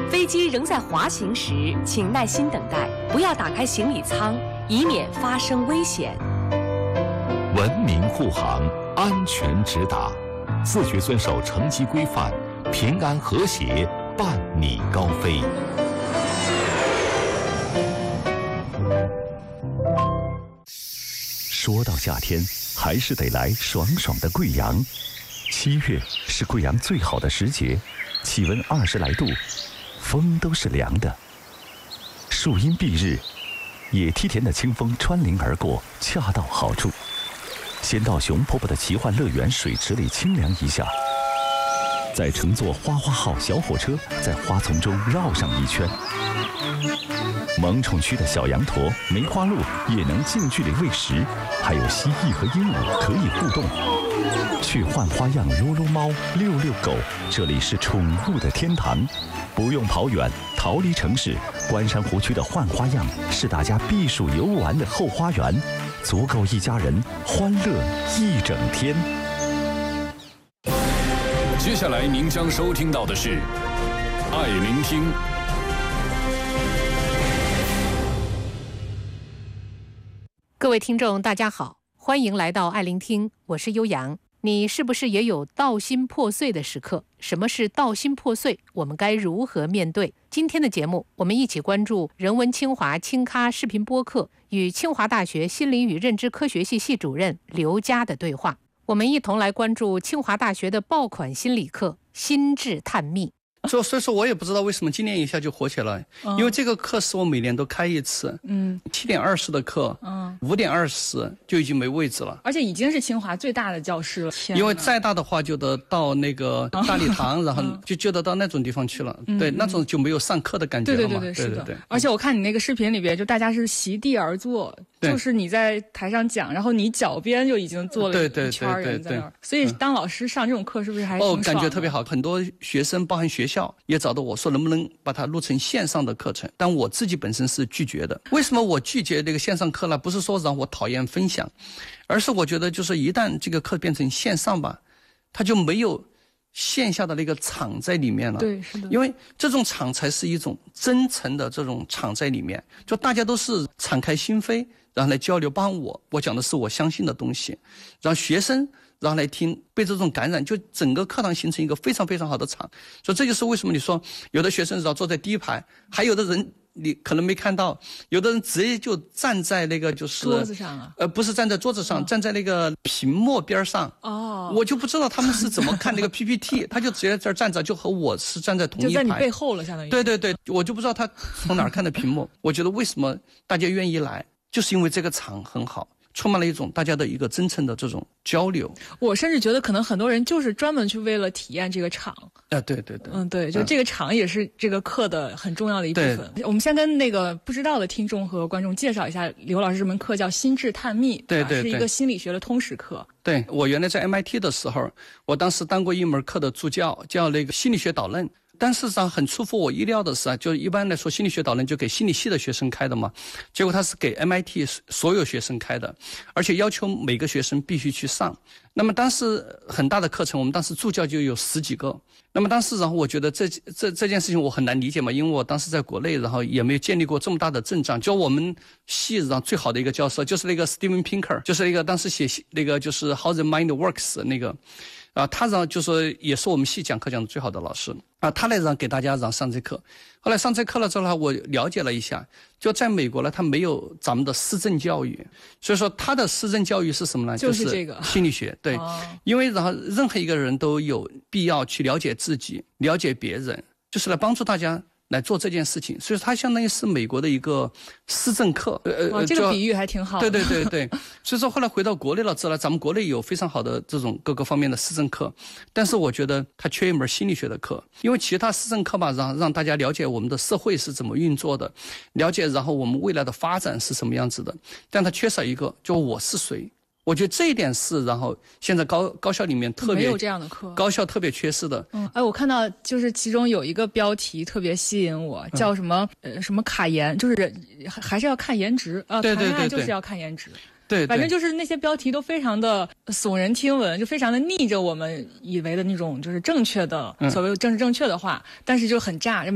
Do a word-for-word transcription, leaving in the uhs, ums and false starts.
飞机仍在滑行时，请耐心等待，不要打开行李舱，以免发生危险。 文明护航，安全直达，自觉遵守乘机规范，平安和谐，伴你高飞。说到夏天，还是得来爽爽的贵阳。七月是贵阳最好的时节，气温二十来度，风都是凉的。树荫蔽日，野梯田的清风穿林而过，恰到好处。先到熊婆婆的奇幻乐园水池里清凉一下，再乘坐花花号小火车在花丛中绕上一圈。萌宠区的小羊驼、梅花鹿也能近距离喂食，还有蜥蜴和鹦鹉可以互动。去换花样撸撸猫、遛遛狗，这里是宠物的天堂。不用跑远，逃离城市，关山湖区的换花样是大家避暑游玩的后花园，足够一家人欢乐一整天。 接下来您将收听到的是《爱聆听》。 各位听众大家好，欢迎来到爱聆听，我是悠扬。你是不是也有道心破碎的时刻？什么是道心破碎？我们该如何面对？今天的节目，我们一起关注人文清华清咖视频播客与清华大学心理与认知科学系系主任刘佳的对话。我们一同来关注清华大学的爆款心理课心智探秘。 所所以说我也不知道为什么今年一下就火起来，嗯、因为这个课是我每年都开一次，嗯，七点二十的课，嗯，五点二十就已经没位置了， 而且已经是清华最大的教室了。 因为再大的话就得到那个大礼堂，嗯、然后就就得到那种地方去了，嗯、对，那种就没有上课的感觉了嘛。 对对对对，是的。 对对对， 而且我看你那个视频里边，就大家是席地而坐，就是你在台上讲，然后你脚边就已经坐了一圈人在那儿，所以当老师上这种课是不是还挺爽的？ 哦，感觉特别好，很多学生包含学校也找到我说能不能把它录成线上的课程，但我自己本身是拒绝的。为什么我拒绝这个线上课呢？不是说让我讨厌分享，而是我觉得就是一旦这个课变成线上吧，它就没有线下的那个场在里面了。 对，是的。 因为这种场才是一种真诚的这种场在里面，就大家都是敞开心扉，然后来交流，包括我，我讲的是我相信的东西，让学生然后来听，被这种感染，就整个课堂形成一个非常非常好的场。所以这就是为什么你说有的学生只要坐在第一排，还有的人你可能没看到，有的人直接就站在那个就是桌子上啊， 呃，不是站在桌子上，哦、站在那个屏幕边上。哦，我就不知道他们是怎么看那个 P P T， 他就直接在这儿站着，就和我是站在同一排， 就在你背后了，相当于。 对对对，我就不知道他从哪儿看的屏幕。我觉得为什么大家愿意来，就是因为这个场很好。充满了一种大家的一个真诚的这种交流。 我甚至觉得可能很多人就是专门去为了体验这个场。 啊，对对对， 嗯，对，就这个场也是这个课的很重要的一部分。我们先跟那个不知道的听众和观众介绍一下刘老师这门课叫心智探秘， 对对对， 是一个心理学的通识课。 对，我原来在 M I T 的时候，我当时当过一门课的助教，叫那个心理学导论。但事实上很出乎我意料的是啊，就一般来说心理学导论就给心理系的学生开的嘛，结果他是给 M I T 所有学生开的，而且要求每个学生必须去上。那么当时很大的课程，我们当时助教就有十几个。那么当时然后我觉得这这这件事情我很难理解嘛，因为我当时在国内，然后也没有建立过这么大的阵仗。就我们系上最好的一个教授就是那个 Steven Pinker， 就是那个当时写那个就是 How the Mind Works 那个。啊，他让就说也是我们系讲课讲的最好的老师啊，他来让给大家让上这课。后来上这课了之后呢，我了解了一下，就在美国呢，他没有咱们的思政教育，所以说他的思政教育是什么呢？ 就是这个心理学。对，哦、因为然后任何一个人都有必要去了解自己，了解别人，就是来帮助大家来做这件事情，所以它相当于是美国的一个思政课。 呃，哦、这个比喻还挺好的。 对对对对，所以说后来回到国内了之后，咱们国内有非常好的这种各个方面的思政课，但是我觉得它缺一门心理学的课，因为其他思政课吧，让让大家了解我们的社会是怎么运作的，了解然后我们未来的发展是什么样子的，但它缺少一个，就我是谁。我觉得这一点是，然后现在高高校里面特别没有这样的课， 高校特别缺失的。 嗯，哎，我看到就是其中有一个标题特别吸引我，叫什么、嗯、呃什么卡颜，就是还是要看颜值啊， 对对对对， 谈恋爱就是要看颜值。 对， 反正就是那些标题都非常的耸人听闻，就非常的逆着我们以为的那种就是正确的、嗯、所谓政治正确的话，但是就很炸，